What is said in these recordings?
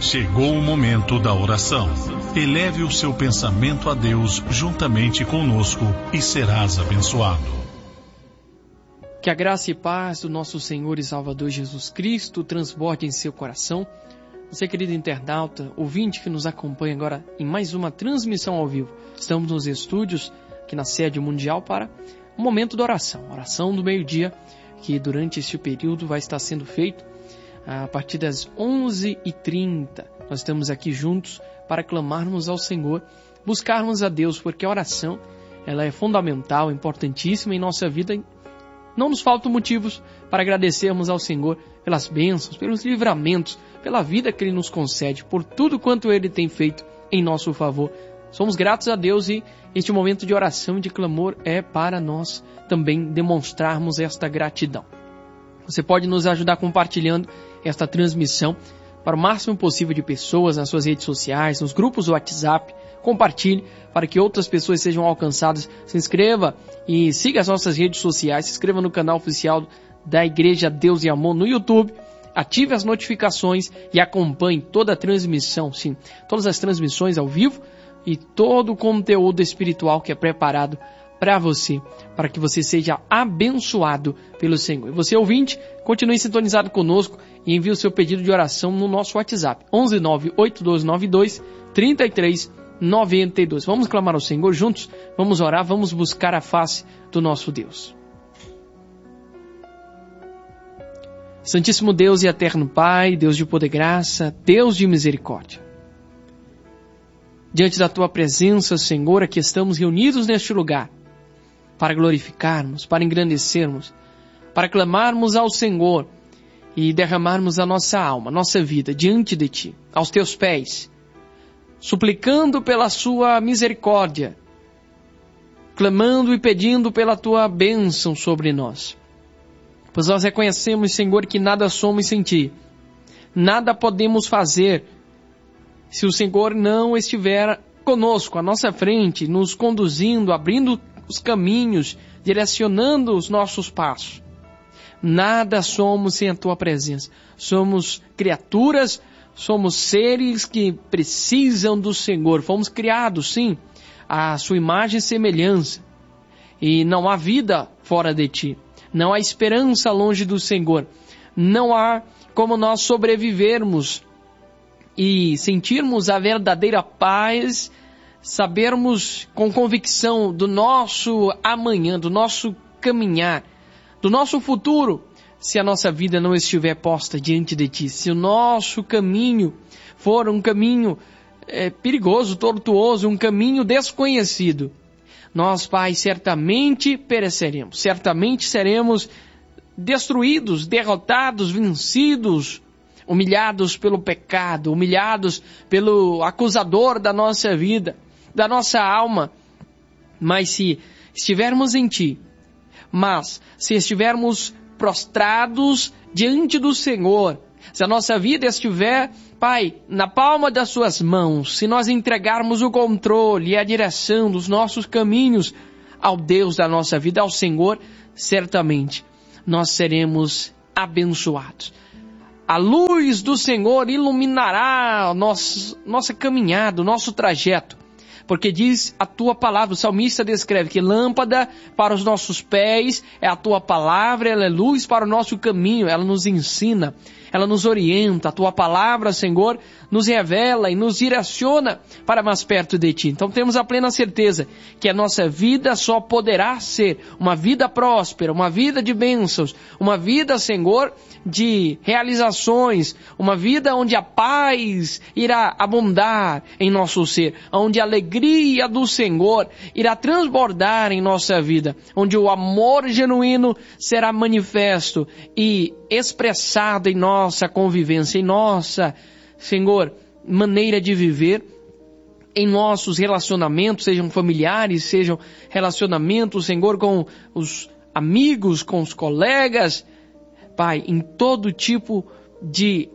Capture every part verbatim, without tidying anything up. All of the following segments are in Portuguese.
Chegou o momento da oração. Eleve o seu pensamento a Deus juntamente conosco e serás abençoado. Que a graça e paz do nosso Senhor e Salvador Jesus Cristo transborde em seu coração. Você, querido internauta, ouvinte que nos acompanha agora em mais uma transmissão ao vivo. Estamos nos estúdios aqui na sede mundial para um momento de oração. Oração do meio-dia, que durante este período vai estar sendo feito a partir das onze e trinta. Nós estamos aqui juntos para clamarmos ao Senhor, buscarmos a Deus, porque a oração ela é fundamental, importantíssima em nossa vida. Não nos faltam motivos para agradecermos ao Senhor pelas bênçãos, pelos livramentos, pela vida que Ele nos concede, por tudo quanto Ele tem feito em nosso favor. Somos gratos a Deus e este momento de oração e de clamor é para nós também demonstrarmos esta gratidão. Você pode nos ajudar compartilhando esta transmissão para o máximo possível de pessoas nas suas redes sociais, nos grupos do WhatsApp. Compartilhe para que outras pessoas sejam alcançadas. Se inscreva e siga as nossas redes sociais. Se inscreva no canal oficial da Igreja Deus e Amor no YouTube. Ative as notificações e acompanhe toda a transmissão, sim, todas as transmissões ao vivo e todo o conteúdo espiritual que é preparado para você, para que você seja abençoado pelo Senhor. E você, ouvinte, continue sintonizado conosco e envie o seu pedido de oração no nosso WhatsApp, onze nove oito dois nove dois três três nove dois. Vamos clamar ao Senhor juntos, vamos orar, vamos buscar a face do nosso Deus. Santíssimo Deus e eterno Pai, Deus de poder e graça, Deus de misericórdia. Diante da Tua presença, Senhor, aqui estamos reunidos neste lugar, para glorificarmos, para engrandecermos, para clamarmos ao Senhor e derramarmos a nossa alma, nossa vida diante de Ti, aos Teus pés, suplicando pela Sua misericórdia, clamando e pedindo pela Tua bênção sobre nós. Pois nós reconhecemos, Senhor, que nada somos sem Ti, nada podemos fazer se o Senhor não estiver conosco, à nossa frente, nos conduzindo, abrindo os caminhos, direcionando os nossos passos. Nada somos sem a Tua presença. Somos criaturas, somos seres que precisam do Senhor. Fomos criados, sim, à Sua imagem e semelhança. E não há vida fora de Ti. Não há esperança longe do Senhor. Não há como nós sobrevivermos e sentirmos a verdadeira paz, sabermos com convicção do nosso amanhã, do nosso caminhar, do nosso futuro, se a nossa vida não estiver posta diante de Ti, se o nosso caminho for um caminho é, perigoso, tortuoso, um caminho desconhecido, nós, Pai, certamente pereceremos, certamente seremos destruídos, derrotados, vencidos, humilhados pelo pecado, humilhados pelo acusador da nossa vida, da nossa alma. Mas se estivermos em Ti, mas se estivermos prostrados diante do Senhor, se a nossa vida estiver, Pai, na palma das Suas mãos, se nós entregarmos o controle e a direção dos nossos caminhos ao Deus da nossa vida, ao Senhor, certamente nós seremos abençoados. A luz do Senhor iluminará a nossa, nossa caminhada, o nosso trajeto. Porque diz a Tua palavra, o salmista descreve que lâmpada para os nossos pés é a Tua palavra, ela é luz para o nosso caminho, ela nos ensina, ela nos orienta. A Tua palavra, Senhor, nos revela e nos direciona para mais perto de Ti. Então temos a plena certeza que a nossa vida só poderá ser uma vida próspera, uma vida de bênçãos, uma vida, Senhor, de realizações, uma vida onde a paz irá abundar em nosso ser, onde a alegria do Senhor irá transbordar em nossa vida, onde o amor genuíno será manifesto e expressado em nossa convivência, em nossa, Senhor, maneira de viver, em nossos relacionamentos, sejam familiares, sejam relacionamentos, Senhor, com os amigos, com os colegas, Pai, em todo tipo de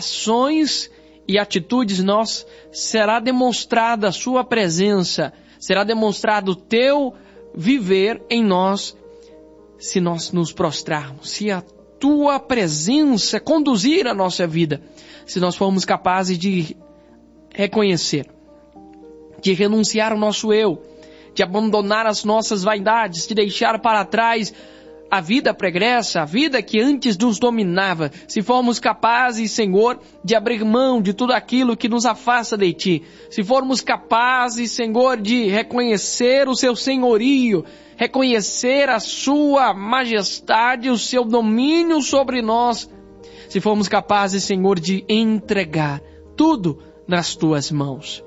ações e atitudes nós, será demonstrada a Sua presença, será demonstrado o Teu viver em nós, se nós nos prostrarmos, se a Tua presença conduzir a nossa vida, se nós formos capazes de reconhecer, de renunciar ao nosso eu, de abandonar as nossas vaidades, de deixar para trás a vida pregressa, a vida que antes nos dominava, se formos capazes, Senhor, de abrir mão de tudo aquilo que nos afasta de Ti, se formos capazes, Senhor, de reconhecer o Seu senhorio, reconhecer a Sua majestade, o Seu domínio sobre nós, se formos capazes, Senhor, de entregar tudo nas Tuas mãos.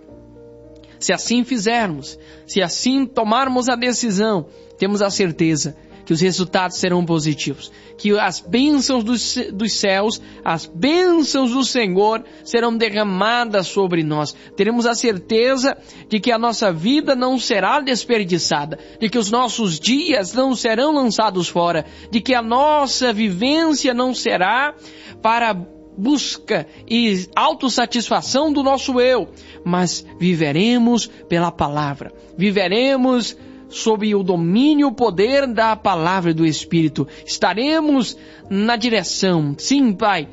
Se assim fizermos, se assim tomarmos a decisão, temos a certeza que os resultados serão positivos, que as bênçãos dos, dos céus, as bênçãos do Senhor serão derramadas sobre nós. Teremos a certeza de que a nossa vida não será desperdiçada, de que os nossos dias não serão lançados fora, de que a nossa vivência não será para busca e autossatisfação do nosso eu, mas viveremos pela palavra, viveremos sob o domínio e o poder da palavra do Espírito. Estaremos na direção, sim, Pai,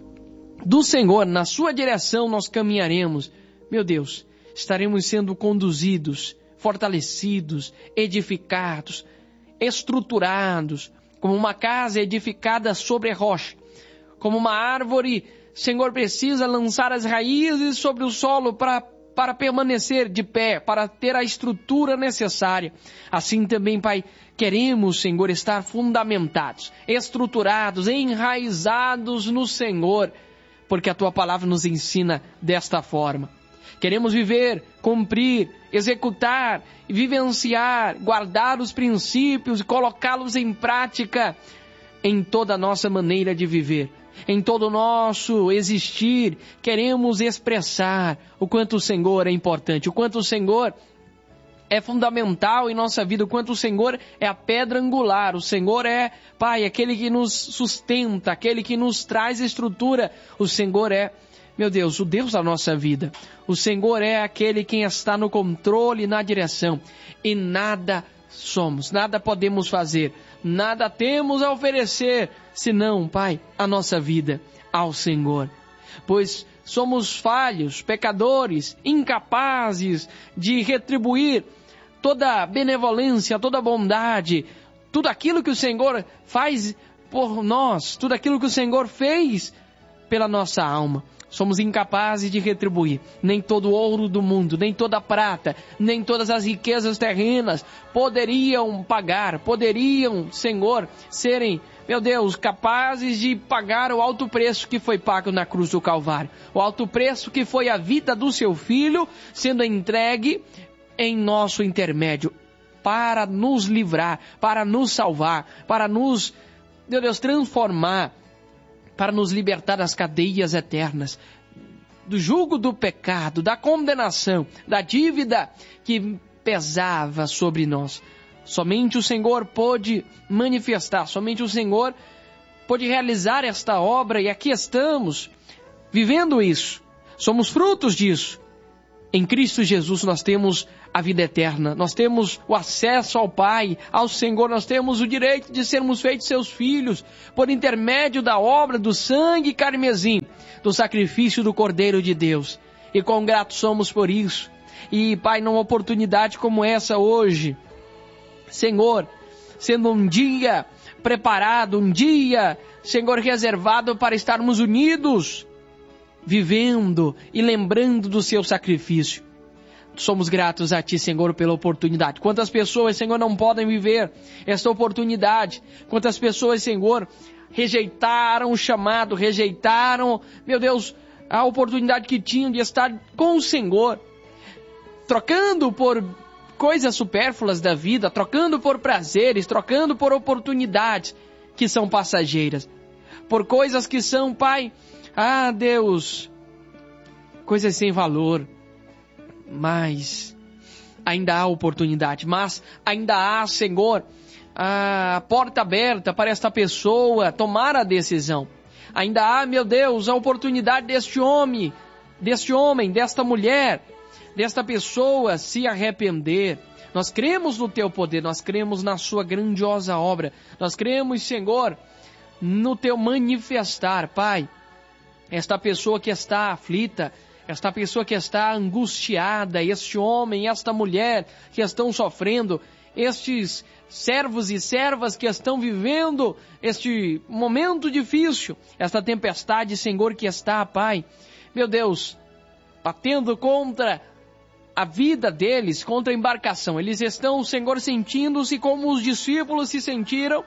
do Senhor, na Sua direção nós caminharemos. Meu Deus, estaremos sendo conduzidos, fortalecidos, edificados, estruturados, como uma casa edificada sobre a rocha, como uma árvore, Senhor, precisa lançar as raízes sobre o solo para para permanecer de pé, para ter a estrutura necessária. Assim também, Pai, queremos, Senhor, estar fundamentados, estruturados, enraizados no Senhor, porque a Tua palavra nos ensina desta forma. Queremos viver, cumprir, executar, vivenciar, guardar os princípios e colocá-los em prática em toda a nossa maneira de viver. Em todo o nosso existir, queremos expressar o quanto o Senhor é importante, o quanto o Senhor é fundamental em nossa vida, o quanto o Senhor é a pedra angular, o Senhor é, Pai, aquele que nos sustenta, aquele que nos traz estrutura, o Senhor é, meu Deus, o Deus da nossa vida, o Senhor é aquele quem está no controle e na direção, e nada somos, nada podemos fazer, nada temos a oferecer, senão, Pai, a nossa vida ao Senhor. Pois somos falhos, pecadores, incapazes de retribuir toda a benevolência, toda a bondade, tudo aquilo que o Senhor faz por nós, tudo aquilo que o Senhor fez pela nossa alma. Somos incapazes de retribuir. Nem todo o ouro do mundo, nem toda a prata, nem todas as riquezas terrenas poderiam pagar, poderiam, Senhor, serem, meu Deus, capazes de pagar o alto preço que foi pago na cruz do Calvário. O alto preço que foi a vida do Seu Filho sendo entregue em nosso intermédio para nos livrar, para nos salvar, para nos, meu Deus, transformar, para nos libertar das cadeias eternas, do jugo do pecado, da condenação, da dívida que pesava sobre nós. Somente o Senhor pôde manifestar, somente o Senhor pôde realizar esta obra, e aqui estamos, vivendo isso. Somos frutos disso. Em Cristo Jesus nós temos a vida eterna, nós temos o acesso ao Pai, ao Senhor, nós temos o direito de sermos feitos seus filhos, por intermédio da obra do sangue carmesim, do sacrifício do Cordeiro de Deus. E quão gratos somos por isso. E, Pai, numa oportunidade como essa hoje, Senhor, sendo um dia preparado, um dia, Senhor, reservado para estarmos unidos, vivendo e lembrando do Seu sacrifício. Somos gratos a Ti, Senhor, pela oportunidade. Quantas pessoas, Senhor, não podem viver esta oportunidade? Quantas pessoas, Senhor, rejeitaram o chamado, rejeitaram, meu Deus, a oportunidade que tinham de estar com o Senhor, trocando por coisas supérfluas da vida, trocando por prazeres, trocando por oportunidades que são passageiras, por coisas que são, Pai, ah, Deus, coisas sem valor. Mas ainda há oportunidade, mas ainda há, Senhor, a porta aberta para esta pessoa tomar a decisão. Ainda há, meu Deus, a oportunidade deste homem, deste homem, desta mulher, desta pessoa se arrepender. Nós cremos no Teu poder, nós cremos na Sua grandiosa obra, nós cremos, Senhor, no teu manifestar, Pai. Esta pessoa que está aflita, esta pessoa que está angustiada, este homem, esta mulher que estão sofrendo, estes servos e servas que estão vivendo este momento difícil, esta tempestade, Senhor, que está, Pai, meu Deus, batendo contra a vida deles, contra a embarcação. Eles estão, Senhor, sentindo-se como os discípulos se sentiram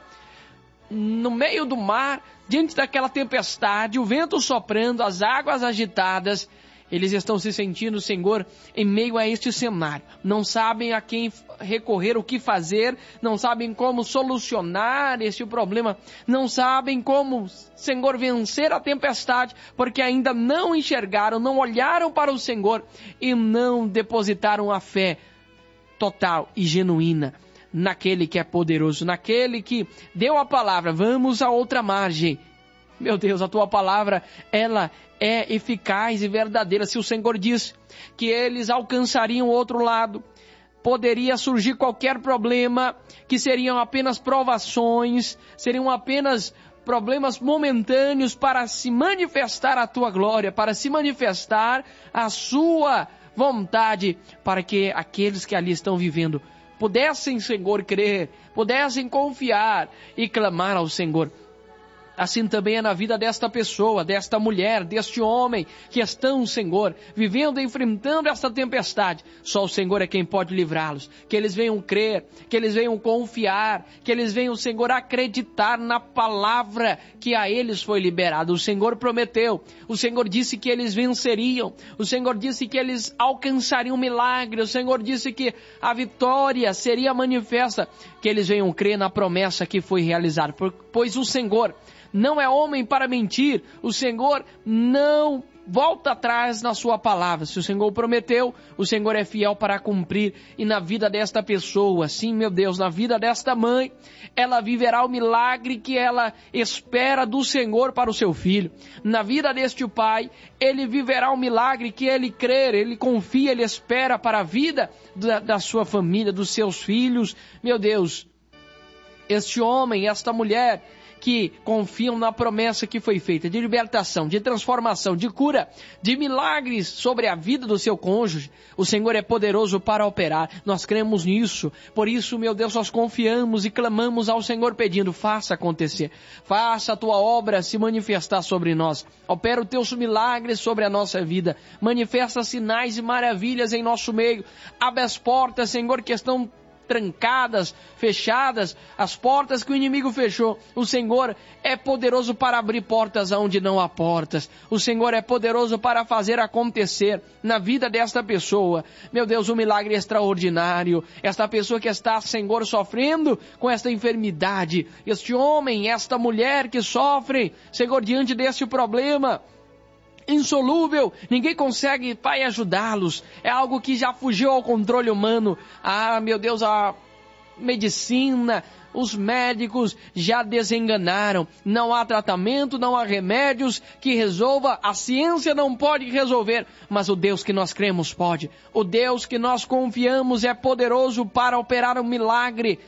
no meio do mar, diante daquela tempestade, o vento soprando, as águas agitadas. Eles estão se sentindo, Senhor, em meio a este cenário. Não sabem a quem recorrer, o que fazer, não sabem como solucionar este problema, não sabem como, Senhor, vencer a tempestade, porque ainda não enxergaram, não olharam para o Senhor e não depositaram a fé total e genuína naquele que é poderoso, naquele que deu a palavra. Vamos a outra margem. Meu Deus, a tua palavra, ela é eficaz e verdadeira. Se o Senhor diz que eles alcançariam o outro lado, poderia surgir qualquer problema, que seriam apenas provações, seriam apenas problemas momentâneos para se manifestar a tua glória, para se manifestar a sua vontade, para que aqueles que ali estão vivendo pudessem, Senhor, crer, pudessem confiar e clamar ao Senhor. Assim também é na vida desta pessoa, desta mulher, deste homem, que estão, Senhor, vivendo e enfrentando esta tempestade. Só o Senhor é quem pode livrá-los. Que eles venham crer, que eles venham confiar, que eles venham, Senhor, acreditar na palavra que a eles foi liberada. O Senhor prometeu, o Senhor disse que eles venceriam, o Senhor disse que eles alcançariam milagre, o Senhor disse que a vitória seria manifesta, que eles venham crer na promessa que foi realizada, pois o Senhor não é homem para mentir, o Senhor não volta atrás na sua palavra. Se o Senhor prometeu, o Senhor é fiel para cumprir. E na vida desta pessoa, sim, meu Deus, na vida desta mãe, ela viverá o milagre que ela espera do Senhor para o seu filho. Na vida deste pai, ele viverá o milagre que ele crer, ele confia, ele espera para a vida da, da sua família, dos seus filhos. Meu Deus, este homem, esta mulher que confiam na promessa que foi feita de libertação, de transformação, de cura, de milagres sobre a vida do seu cônjuge, o Senhor é poderoso para operar. Nós cremos nisso. Por isso, meu Deus, nós confiamos e clamamos ao Senhor pedindo, faça acontecer, faça a tua obra se manifestar sobre nós, opera os teus milagres sobre a nossa vida, manifesta sinais e maravilhas em nosso meio, abre as portas, Senhor, que estão trancadas, fechadas, as portas que o inimigo fechou. O Senhor é poderoso para abrir portas onde não há portas. O Senhor é poderoso para fazer acontecer na vida desta pessoa. Meu Deus, um milagre extraordinário. Esta pessoa que está, Senhor, sofrendo com esta enfermidade, este homem, esta mulher que sofre, Senhor, diante deste problema insolúvel, ninguém consegue, Pai, ajudá-los. É algo que já fugiu ao controle humano. Ah, meu Deus, a medicina, os médicos já desenganaram. Não há tratamento, não há remédios que resolva. A ciência não pode resolver, mas o Deus que nós cremos pode. O Deus que nós confiamos é poderoso para operar um milagre.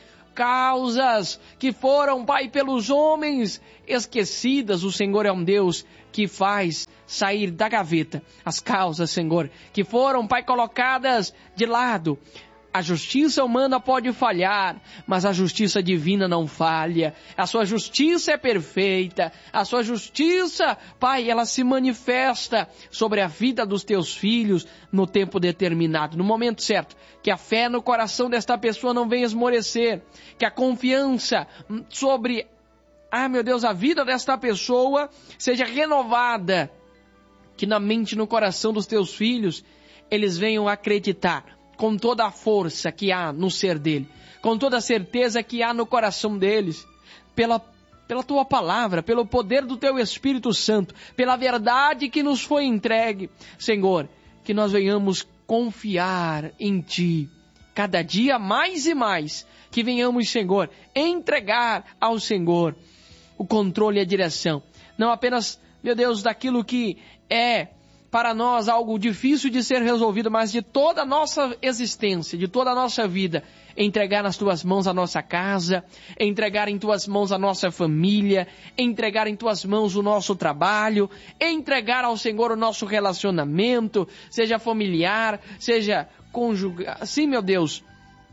Causas que foram, Pai, pelos homens esquecidas, o Senhor é um Deus que faz sair da gaveta as causas, Senhor, que foram, Pai, colocadas de lado. A justiça humana pode falhar, mas a justiça divina não falha. A sua justiça é perfeita. A sua justiça, Pai, ela se manifesta sobre a vida dos teus filhos no tempo determinado, no momento certo. Que a fé no coração desta pessoa não venha esmorecer. Que a confiança sobre, ah, meu Deus, a vida desta pessoa seja renovada. Que na mente e no coração dos teus filhos, eles venham acreditar com toda a força que há no ser dele, com toda a certeza que há no coração deles, pela, pela tua palavra, pelo poder do teu Espírito Santo, pela verdade que nos foi entregue. Senhor, que nós venhamos confiar em ti, cada dia mais e mais, que venhamos, Senhor, entregar ao Senhor o controle e a direção, não apenas, meu Deus, daquilo que é para nós algo difícil de ser resolvido, mas de toda a nossa existência, de toda a nossa vida, entregar nas tuas mãos a nossa casa, entregar em tuas mãos a nossa família, entregar em tuas mãos o nosso trabalho, entregar ao Senhor o nosso relacionamento, seja familiar, seja conjugal. Sim, meu Deus,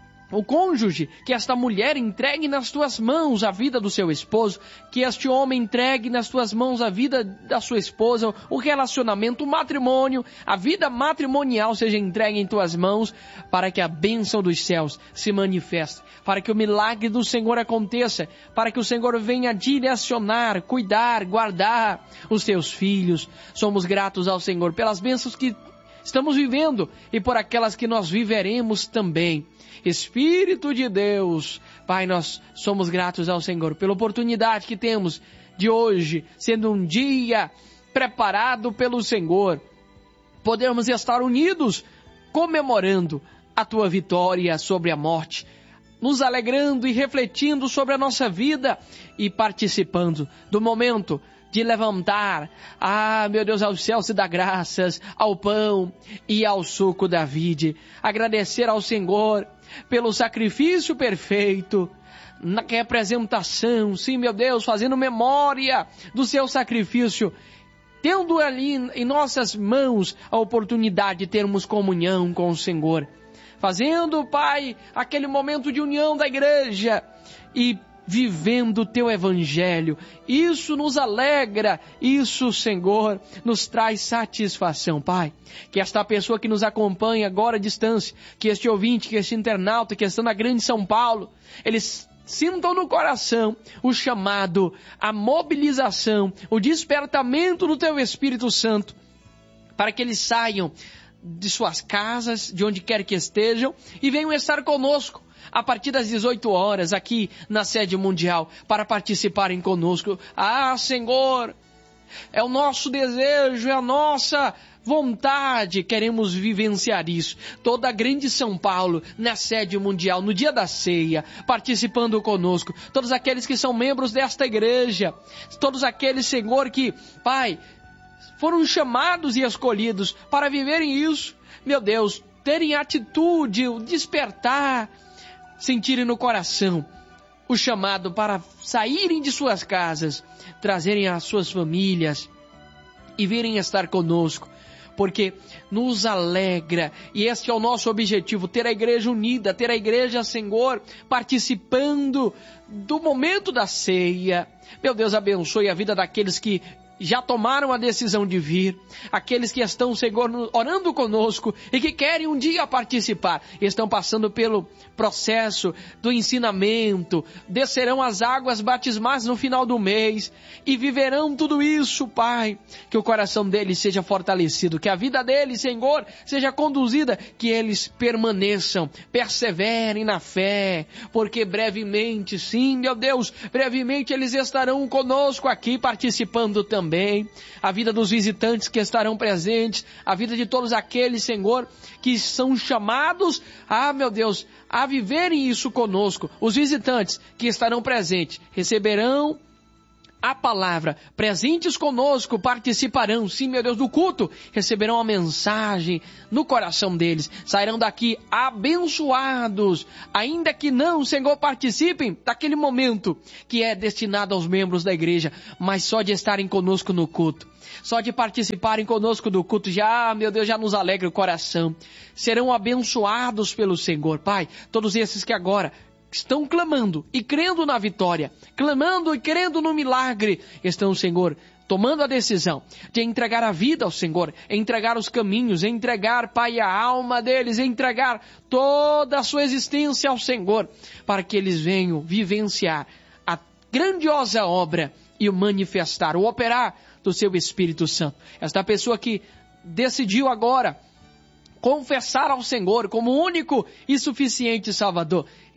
o cônjuge, que esta mulher entregue nas tuas mãos a vida do seu esposo, que este homem entregue nas tuas mãos a vida da sua esposa, o relacionamento, o matrimônio, a vida matrimonial seja entregue em tuas mãos, para que a bênção dos céus se manifeste, para que o milagre do Senhor aconteça, para que o Senhor venha direcionar, cuidar, guardar os teus filhos. Somos gratos ao Senhor pelas bênçãos que estamos vivendo e por aquelas que nós viveremos também. Espírito de Deus, Pai, nós somos gratos ao Senhor pela oportunidade que temos de hoje, sendo um dia preparado pelo Senhor, podermos estar unidos, comemorando a Tua vitória sobre a morte, nos alegrando e refletindo sobre a nossa vida e participando do momento de levantar, ah, meu Deus, ao céu se dá graças, ao pão e ao suco da vide. Agradecer ao Senhor pelo sacrifício perfeito, na representação, sim, meu Deus, fazendo memória do seu sacrifício, tendo ali em nossas mãos a oportunidade de termos comunhão com o Senhor, fazendo, Pai, aquele momento de união da igreja e vivendo o Teu Evangelho. Isso nos alegra, isso, Senhor, nos traz satisfação, Pai. Que esta pessoa que nos acompanha agora à distância, que este ouvinte, que este internauta, que está na grande São Paulo, eles sintam no coração o chamado, a mobilização, o despertamento do Teu Espírito Santo, para que eles saiam de suas casas, de onde quer que estejam, e venham estar conosco a partir das dezoito horas, aqui na sede mundial, para participarem conosco. Ah, Senhor, é o nosso desejo, é a nossa vontade, queremos vivenciar isso. Toda a grande São Paulo, na sede mundial, no dia da ceia, participando conosco. Todos aqueles que são membros desta igreja, todos aqueles, Senhor, que, Pai, foram chamados e escolhidos para viverem isso. Meu Deus, terem atitude, o despertar, sentirem no coração o chamado para saírem de suas casas, trazerem as suas famílias e virem estar conosco, porque nos alegra, e este é o nosso objetivo, ter a igreja unida, ter a igreja, Senhor, participando do momento da ceia. Meu Deus, abençoe a vida daqueles que já tomaram a decisão de vir, aqueles que estão, Senhor, orando conosco e que querem um dia participar, estão passando pelo processo do ensinamento, descerão as águas batismais no final do mês e viverão tudo isso, Pai, que o coração deles seja fortalecido, que a vida deles, Senhor, seja conduzida, que eles permaneçam, perseverem na fé, porque brevemente, sim, meu Deus, brevemente eles estarão conosco aqui participando também. Também, a vida dos visitantes que estarão presentes, a vida de todos aqueles, Senhor, que são chamados, ah, meu Deus, a viverem isso conosco. Os visitantes que estarão presentes receberão a palavra, presentes conosco, participarão, sim, meu Deus, do culto, receberão a mensagem no coração deles, sairão daqui abençoados, ainda que não, Senhor, participem daquele momento que é destinado aos membros da igreja, mas só de estarem conosco no culto, só de participarem conosco do culto, já, meu Deus, já nos alegra o coração, serão abençoados pelo Senhor, Pai, todos esses que agora estão clamando e crendo na vitória, clamando e crendo no milagre, estão, Senhor, tomando a decisão de entregar a vida ao Senhor, entregar os caminhos, entregar, Pai, a alma deles, entregar toda a sua existência ao Senhor, para que eles venham vivenciar a grandiosa obra e o manifestar, o operar do seu Espírito Santo. Esta pessoa que decidiu agora confessar ao Senhor como único e suficiente Salvador,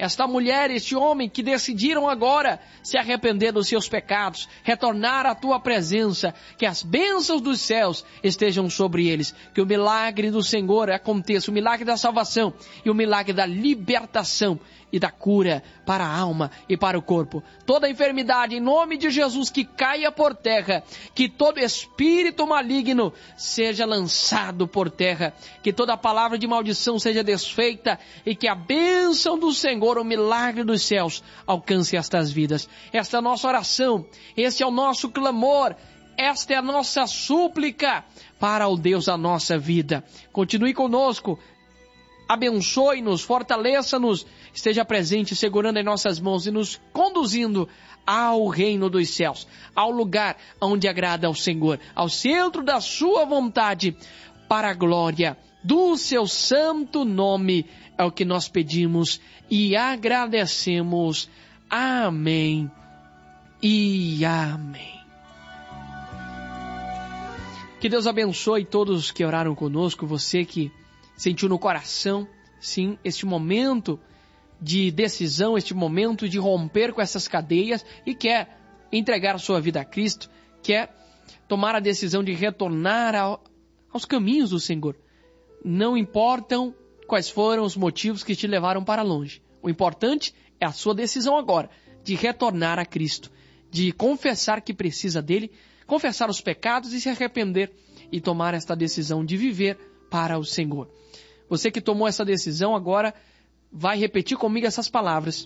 esta mulher, este homem que decidiram agora se arrepender dos seus pecados, retornar à tua presença, que as bênçãos dos céus estejam sobre eles, que o milagre do Senhor aconteça, o milagre da salvação e o milagre da libertação e da cura para a alma e para o corpo. Toda enfermidade, em nome de Jesus, que caia por terra, que todo espírito maligno seja lançado por terra, que toda palavra de maldição seja desfeita e que a bênção do Senhor, o milagre dos céus, alcance estas vidas. Esta é a nossa oração, este é o nosso clamor, esta é a nossa súplica para o Deus da nossa vida. Continue conosco, abençoe-nos, fortaleça-nos, esteja presente, segurando em nossas mãos e nos conduzindo ao reino dos céus, ao lugar onde agrada ao Senhor, ao centro da sua vontade, para a glória do seu santo nome, é o que nós pedimos e agradecemos. Amém e amém. Que Deus abençoe todos que oraram conosco, você que sentiu no coração, sim, este momento de decisão, este momento de romper com essas cadeias e quer entregar a sua vida a Cristo, quer tomar a decisão de retornar ao, aos caminhos do Senhor. Não importam quais foram os motivos que te levaram para longe. O importante é a sua decisão agora de retornar a Cristo, de confessar que precisa dele, confessar os pecados e se arrepender e tomar esta decisão de viver para o Senhor. Você que tomou essa decisão agora vai repetir comigo essas palavras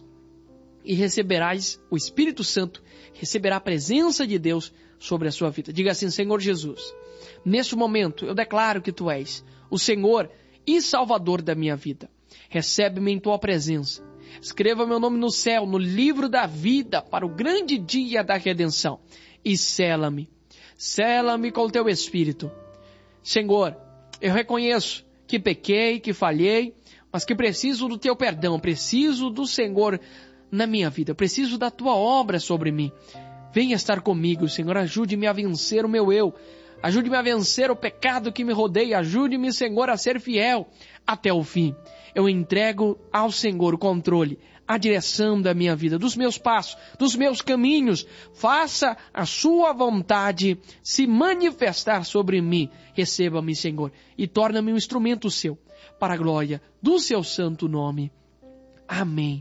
e receberás o Espírito Santo, receberá a presença de Deus sobre a sua vida. Diga assim: Senhor Jesus, neste momento eu declaro que Tu és o Senhor e Salvador da minha vida. Recebe-me em Tua presença. Escreva meu nome no céu, no livro da vida, para o grande dia da redenção. E sela-me. Sela-me com o Teu Espírito. Senhor, eu reconheço que pequei, que falhei, mas que preciso do Teu perdão, preciso do Senhor na minha vida, preciso da Tua obra sobre mim. Venha estar comigo, Senhor, ajude-me a vencer o meu eu, ajude-me a vencer o pecado que me rodeia, ajude-me, Senhor, a ser fiel até o fim. Eu entrego ao Senhor o controle, a direção da minha vida, dos meus passos, dos meus caminhos. Faça a Sua vontade se manifestar sobre mim. Receba-me, Senhor, e torna-me um instrumento Seu, para a glória do Seu santo nome. Amém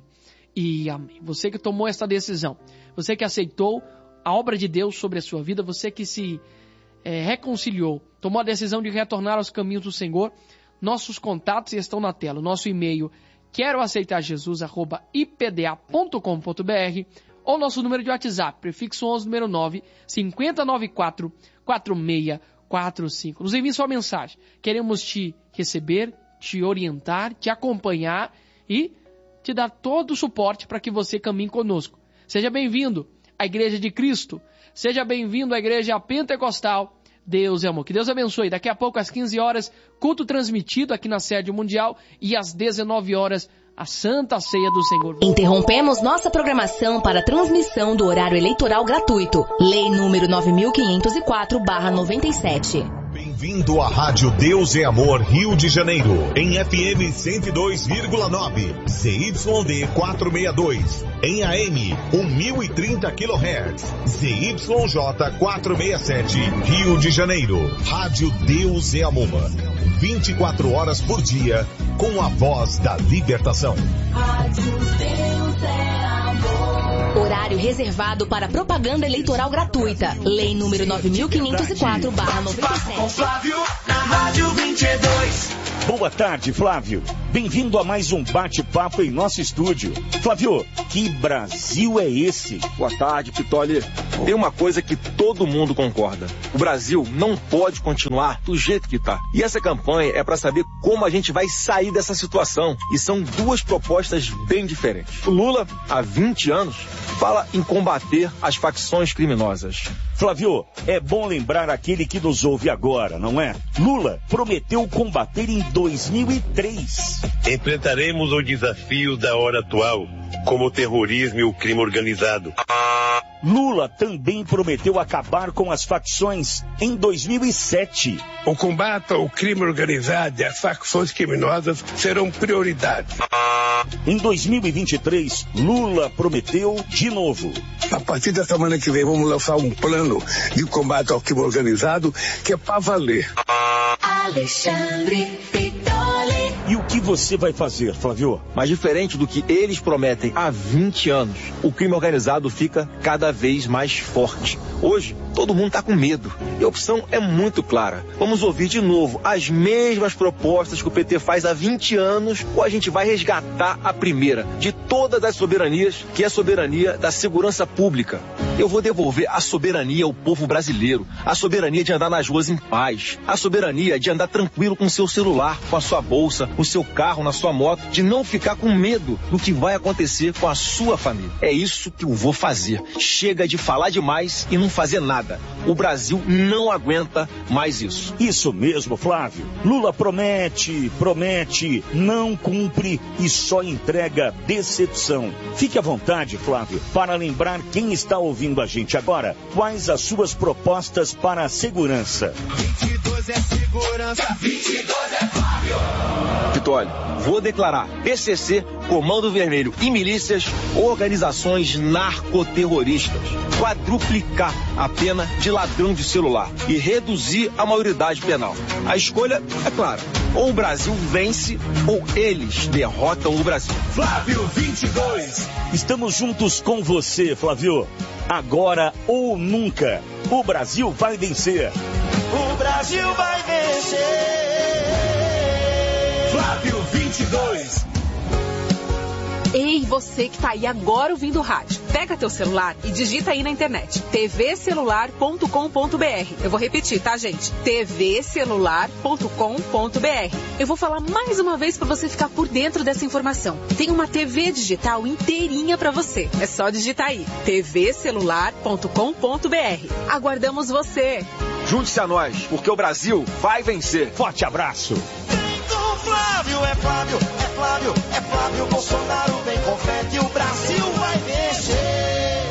e amém. Você que tomou esta decisão, você que aceitou a obra de Deus sobre a sua vida, você que se é, reconciliou, tomou a decisão de retornar aos caminhos do Senhor, nossos contatos estão na tela. Nosso e-mail, quero aceitar Jesus, arroba i p d a ponto com ponto b r, ou nosso número de WhatsApp, prefixo onze, número nove, cinco zero nove quatro, quatro seis quatro cinco. Nos envie sua mensagem. Queremos te receber, te orientar, te acompanhar e te dar todo o suporte para que você caminhe conosco. Seja bem-vindo à Igreja de Cristo. Seja bem-vindo à Igreja Pentecostal. Deus é amor. Que Deus abençoe. Daqui a pouco, às quinze horas, culto transmitido aqui na sede mundial e às dezenove horas, a Santa Ceia do Senhor. Interrompemos nossa programação para a transmissão do horário eleitoral gratuito. Lei número nove mil quinhentos e quatro barra noventa e sete. Bem-vindo à Rádio Deus é Amor, Rio de Janeiro, em F M cento e dois vírgula nove, Z Y D quatrocentos e sessenta e dois, em A M mil e trinta quilohertz, Z Y J quatrocentos e sessenta e sete, Rio de Janeiro. Rádio Deus é Amor, vinte e quatro horas por dia, com a voz da libertação. Rádio Deus é Amor. Horário reservado para propaganda eleitoral gratuita. Lei número nove mil quinhentos e quatro barra noventa e sete. Com Flávio na Rádio vinte e dois. Boa tarde, Flávio. Bem-vindo a mais um bate-papo em nosso estúdio. Flávio, que Brasil é esse? Boa tarde, Pitoli. Tem uma coisa que todo mundo concorda. O Brasil não pode continuar do jeito que está. E essa campanha é para saber como a gente vai sair dessa situação. E são duas propostas bem diferentes. O Lula, há vinte anos, fala em combater as facções criminosas. Flávio, é bom lembrar aquele que nos ouve agora, não é? Lula prometeu combater em dois mil e três. Enfrentaremos o desafio da hora atual, como o terrorismo e o crime organizado. Lula também prometeu acabar com as facções em dois mil e sete. O combate ao crime organizado e às facções criminosas serão prioridade. Em dois mil e vinte e três, Lula prometeu de novo. A partir da semana que vem, vamos lançar um plano de combate ao crime organizado que é pra valer. Alexandre Pitoli. E o que você vai fazer, Flávio? Mas diferente do que eles prometem há vinte anos, o crime organizado fica cada vez mais forte. Hoje, todo mundo está com medo. E a opção é muito clara. Vamos ouvir de novo as mesmas propostas que o P T faz há vinte anos, ou a gente vai resgatar a primeira de todas as soberanias, que é a soberania da segurança pública. Eu vou devolver a soberania ao povo brasileiro, a soberania de andar nas ruas em paz, a soberania de andar tranquilo com o seu celular, com a sua bolsa, o seu carro, na sua moto, de não ficar com medo do que vai acontecer com a sua família. É isso que eu vou fazer. Chega de falar demais e não fazer nada. O Brasil não aguenta mais isso. Isso mesmo, Flávio. Lula promete, promete, não cumpre e só entrega decepção. Fique à vontade, Flávio, para lembrar quem está ouvindo a gente agora quais as suas propostas para a segurança. vinte e dois é segurança, vinte e dois é Flávio. Pitoli, vou declarar P C C, Comando Vermelho e milícias organizações narcoterroristas. Quadruplicar a pena de ladrão de celular e reduzir a maioridade penal. A escolha é clara. Ou o Brasil vence ou eles derrotam o Brasil. Flávio vinte e dois. Estamos juntos com você, Flávio. Agora ou nunca. O Brasil vai vencer. O Brasil vai vencer. Flávio vinte e dois. Ei, você que tá aí agora ouvindo o rádio. Pega teu celular e digita aí na internet. t v celular ponto com ponto b r. Eu vou repetir, tá, gente? t v celular ponto com ponto b r. Eu vou falar mais uma vez para você ficar por dentro dessa informação. Tem uma T V digital inteirinha para você. É só digitar aí. t v celular ponto com ponto b r. Aguardamos você. Junte-se a nós, porque o Brasil vai vencer. Forte abraço. Flávio, é Flávio, é Flávio, é Flávio Bolsonaro, vem confete, o Brasil vai vencer.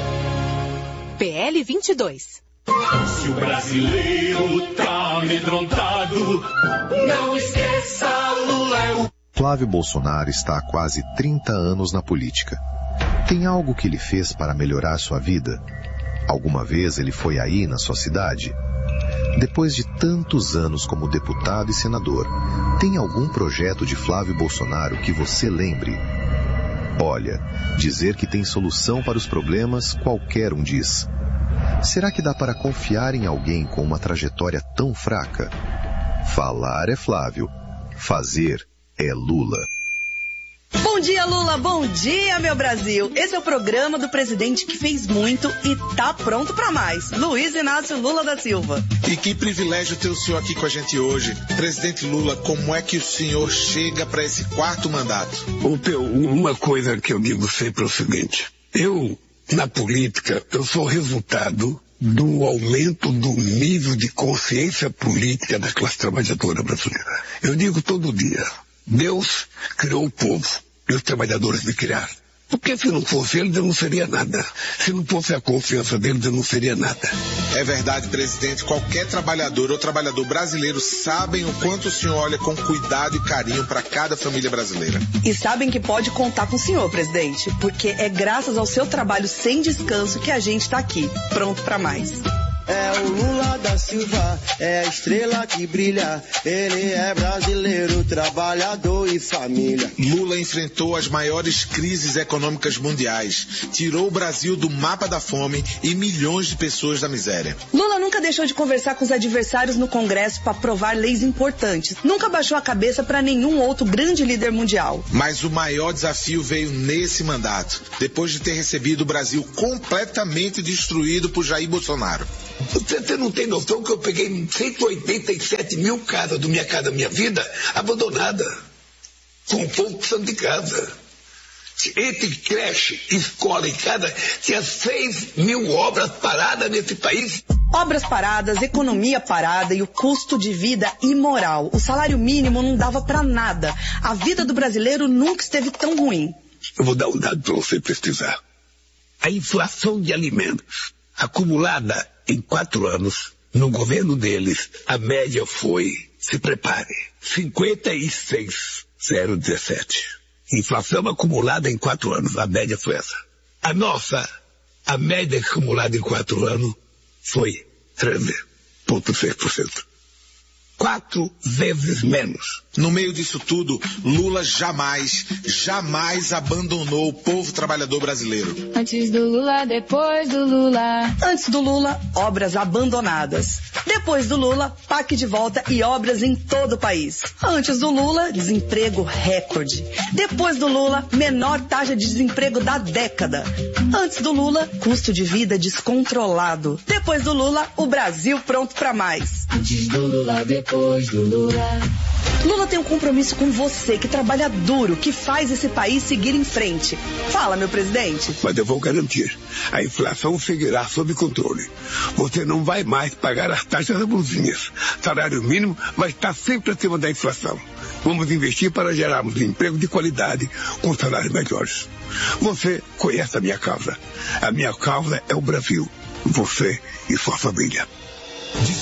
P L vinte e dois. Se o brasileiro tá amedrontado, não esqueça, Lula é o... Flávio Bolsonaro está há quase trinta anos na política. Tem algo que ele fez para melhorar sua vida? Alguma vez ele foi aí na sua cidade? Depois de tantos anos como deputado e senador, tem algum projeto de Flávio Bolsonaro que você lembre? Olha, dizer que tem solução para os problemas, qualquer um diz. Será que dá para confiar em alguém com uma trajetória tão fraca? Falar é Flávio, fazer é Lula. Bom dia, Lula, bom dia, meu Brasil. Esse é o programa do presidente que fez muito e tá pronto pra mais. Luiz Inácio Lula da Silva. E que privilégio ter o senhor aqui com a gente hoje. Presidente Lula, como é que o senhor chega para esse quarto mandato? Uma coisa que eu digo sempre é o seguinte. Eu, na política, eu sou resultado do aumento do nível de consciência política da classe trabalhadora brasileira. Eu digo todo dia, Deus criou o povo e os trabalhadores me criaram. Porque se não fosse ele, eu não seria nada. Se não fosse a confiança dele, eu não seria nada. É verdade, presidente. Qualquer trabalhador ou trabalhador brasileiro sabem o quanto o senhor olha com cuidado e carinho para cada família brasileira. E sabem que pode contar com o senhor, presidente, porque é graças ao seu trabalho sem descanso que a gente está aqui, pronto para mais. É o Lula da Silva, é a estrela que brilha. Ele é brasileiro, trabalhador e família. Lula enfrentou as maiores crises econômicas mundiais, tirou o Brasil do mapa da fome e milhões de pessoas da miséria. Lula nunca deixou de conversar com os adversários no Congresso para aprovar leis importantes. Nunca baixou a cabeça para nenhum outro grande líder mundial. Mas o maior desafio veio nesse mandato, depois de ter recebido o Brasil completamente destruído por Jair Bolsonaro. Você, você não tem noção que eu peguei cento e oitenta e sete mil casas do Minha Casa Minha Vida abandonada, com o povo precisando de casa. Entre creche, escola e casa, tinha seis mil obras paradas nesse país. Obras paradas, economia parada e o custo de vida imoral. O salário mínimo não dava pra nada. A vida do brasileiro nunca esteve tão ruim. Eu vou dar um dado para você pesquisar. A inflação de alimentos acumulada em quatro anos, no governo deles, a média foi, se prepare, cinquenta e seis vírgula zero dezessete. Inflação acumulada em quatro anos, a média foi essa. A nossa, a média acumulada em quatro anos foi treze vírgula seis por cento. Quatro vezes menos. No meio disso tudo, Lula jamais, jamais abandonou o povo trabalhador brasileiro. Antes do Lula, depois do Lula. Antes do Lula, obras abandonadas. Depois do Lula, P A C de volta e obras em todo o país. Antes do Lula, desemprego recorde. Depois do Lula, menor taxa de desemprego da década. Antes do Lula, custo de vida descontrolado. Depois do Lula, o Brasil pronto para mais. Antes do Lula, depois do Lula. Lula tem um compromisso com você, que trabalha duro, que faz esse país seguir em frente. Fala, meu presidente. Mas eu vou garantir, a inflação seguirá sob controle. Você não vai mais pagar as taxas abusivas. Salário mínimo vai estar sempre acima da inflação. Vamos investir para gerarmos emprego de qualidade com salários melhores. Você conhece a minha causa. A minha causa é o Brasil. Você e sua família.